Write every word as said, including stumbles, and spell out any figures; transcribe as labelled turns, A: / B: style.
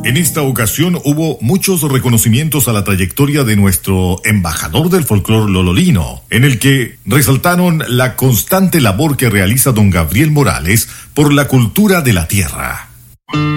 A: En esta ocasión hubo muchos reconocimientos a la trayectoria de nuestro embajador del folclor lololino, en el que resaltaron la constante labor que realiza don Gabriel Morales por la cultura de la tierra.